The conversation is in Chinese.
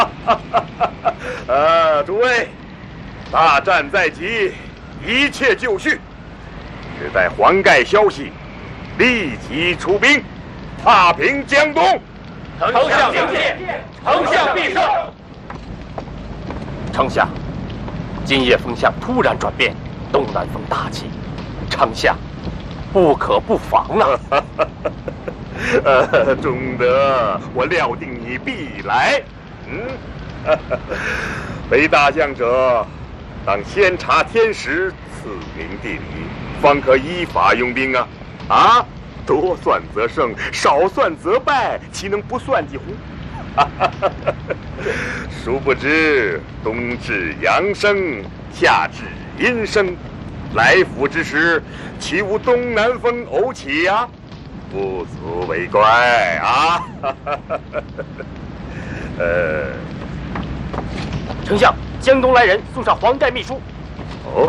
诸位，大战在即，一切就绪，只待黄盖消息，立即出兵，踏平江东。 丞相请见，丞相必胜。 丞相，今夜风向突然转变，东南风大起，丞相不可不防啊！ 忠德，我料定你必来。为大将者，当先查天时，次明地理，方可依法用兵啊！啊，多算则胜，少算则败，岂能不算计乎？殊不知，冬至阳生，夏至阴生，来府之时，岂无东南风偶起呀？不足为怪啊！ 丞相，江东来人，送上黄盖秘书。